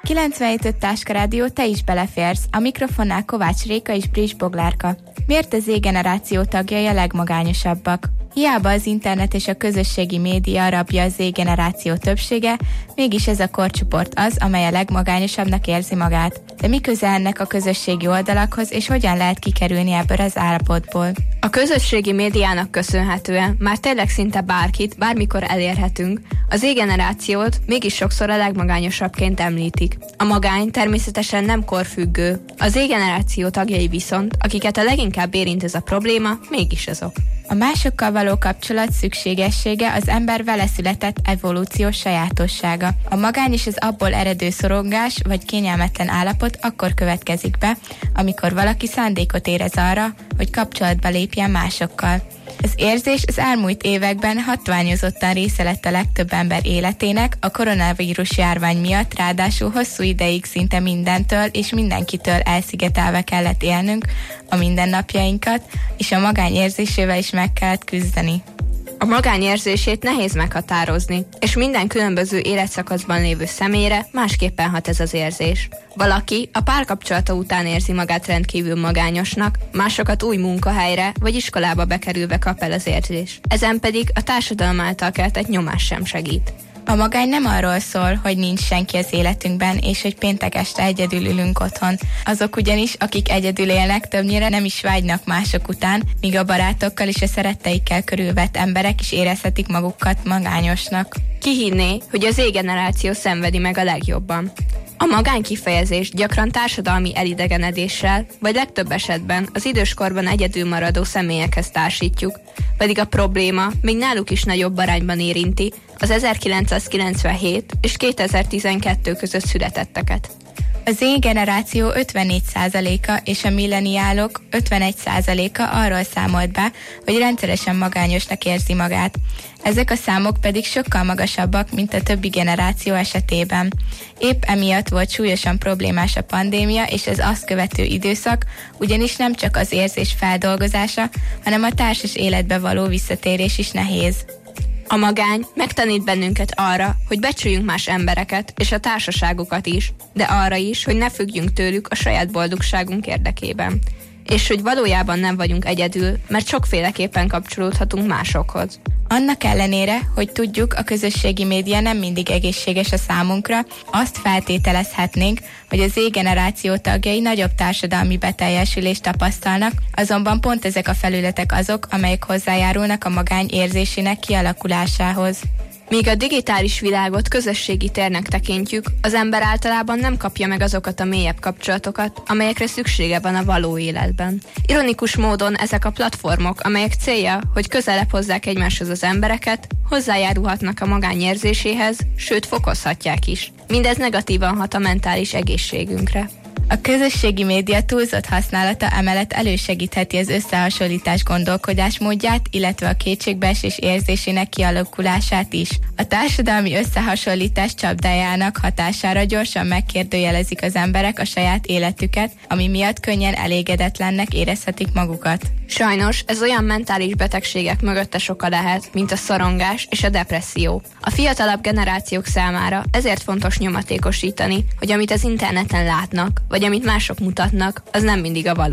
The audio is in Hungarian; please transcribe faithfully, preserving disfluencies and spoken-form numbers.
kilencvenhét öt Táska Rádió, te is beleférsz. A mikrofonnál Kovács Réka és Bris Boglárka. Miért az Z-generáció tagjai a legmagányosabbak? Hiába az internet és a közösségi média rabja az Z-generáció többsége, mégis ez a korcsoport az, amely a legmagányosabbnak érzi magát. De mi köze ennek a közösségi oldalakhoz, és hogyan lehet kikerülni ebből az állapotból? A közösségi médiának köszönhetően már tényleg szinte bárkit, bármikor elérhetünk, az Z-generációt mégis sokszor a legmagányosabbként említik. A magány természetesen nem korfüggő. Az Z-generáció tagjai viszont, akiket a leginkább érint ez a probléma, mégis azok. A másokkal való kapcsolat szükségessége az ember vele született evolúciós sajátossága. A magány és az abból eredő szorongás vagy kényelmetlen állapot akkor következik be, amikor valaki szándékot érez arra, hogy kapcsolatba lépjen másokkal. Az érzés az elmúlt években hatványozottan része lett a legtöbb ember életének, a koronavírus járvány miatt ráadásul hosszú ideig szinte mindentől és mindenkitől elszigetelve kellett élnünk a mindennapjainkat, és a magány érzésével is meg kellett küzdeni. A magány érzését nehéz meghatározni, és minden különböző életszakaszban lévő személyre másképpen hat ez az érzés. Valaki a párkapcsolata után érzi magát rendkívül magányosnak, másokat új munkahelyre vagy iskolába bekerülve kap el az érzés. Ezen pedig a társadalom által keltett nyomás sem segít. A magány nem arról szól, hogy nincs senki az életünkben, és hogy péntek este egyedül ülünk otthon. Azok ugyanis, akik egyedül élnek, többnyire nem is vágynak mások után, míg a barátokkal és a szeretteikkel körülvett emberek is érezhetik magukat magányosnak. Ki hinné, hogy az Z-generáció szenvedi meg a legjobban? A magány kifejezést gyakran társadalmi elidegenedéssel, vagy legtöbb esetben az időskorban egyedül maradó személyekhez társítjuk, pedig a probléma még náluk is nagyobb arányban érinti az ezerkilencszázkilencvenhét és kétezer-tizenkettő között születetteket. A Z-generáció ötvennégy százaléka és a milleniálok ötvenegy százaléka arról számolt be, hogy rendszeresen magányosnak érzi magát. Ezek a számok pedig sokkal magasabbak, mint a többi generáció esetében. Épp emiatt volt súlyosan problémás a pandémia és az azt követő időszak, ugyanis nem csak az érzés feldolgozása, hanem a társas életbe való visszatérés is nehéz. A magány megtanít bennünket arra, hogy becsüljünk más embereket és a társaságukat is, de arra is, hogy ne függjünk tőlük a saját boldogságunk érdekében. És hogy valójában nem vagyunk egyedül, mert sokféleképpen kapcsolódhatunk másokhoz. Annak ellenére, hogy tudjuk, a közösségi média nem mindig egészséges a számunkra, azt feltételezhetnénk, hogy az Z-generáció tagjai nagyobb társadalmi beteljesülést tapasztalnak, azonban pont ezek a felületek azok, amelyek hozzájárulnak a magány érzésének kialakulásához. Míg a digitális világot közösségi térnek tekintjük, az ember általában nem kapja meg azokat a mélyebb kapcsolatokat, amelyekre szüksége van a való életben. Ironikus módon ezek a platformok, amelyek célja, hogy közelebb hozzák egymáshoz az embereket, hozzájárulhatnak a magány érzéséhez, sőt fokozhatják is. Mindez negatívan hat a mentális egészségünkre. A közösségi média túlzott használata emellett elősegítheti az összehasonlítás gondolkodásmódját, illetve a kétségbeesés érzésének kialakulását is. A társadalmi összehasonlítás csapdájának hatására gyorsan megkérdőjelezik az emberek a saját életüket, ami miatt könnyen elégedetlennek érezhetik magukat. Sajnos ez olyan mentális betegségek mögöttes oka lehet, mint a szorongás és a depresszió. A fiatalabb generációk számára ezért fontos nyomatékosítani, hogy amit az interneten látnak, vagy amit mások mutatnak, az nem mindig a való.